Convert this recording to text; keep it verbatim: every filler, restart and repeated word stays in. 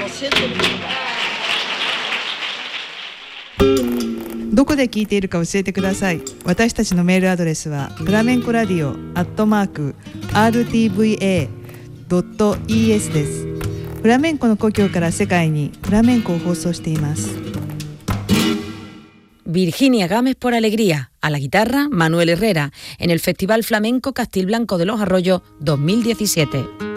どこで聞いているか教えてください。私たちのメールアドレスはフラメンコラディオアットマーク アールティーブイエードットイーエス です。フラメンコの故郷から世界にフラメンコを放送しています。 Virginia Gámez por Alegría, a la guitarra Manuel Herrera, en el Festival Flamenco Castilblanco de los Arroyos dos mil diecisiete.